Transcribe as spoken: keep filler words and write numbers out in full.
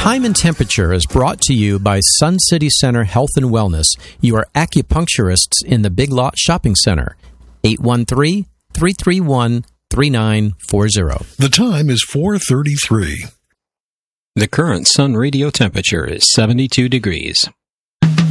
Time and Temperature is brought to you by Sun City Center Health and Wellness, your acupuncturists in the Big Lot Shopping Center. eight one three, three three one, three nine four zero. The time is four thirty-three. The current Sun radio temperature is seventy-two degrees.